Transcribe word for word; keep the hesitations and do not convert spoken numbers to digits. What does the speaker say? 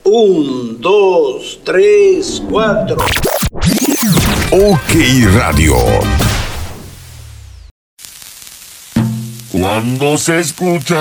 Un, dos, tres, cuatro. OK Radio. Cuando se escucha